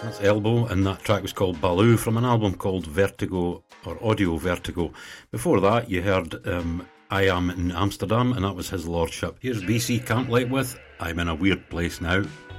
That's Elbow, and that track was called Baloo from an album called Vertigo, or Audio Vertigo. Before that, you heard I Am in Amsterdam, and that was His Lordship. Here's BC Can't Light with I'm in a Weird Place Now.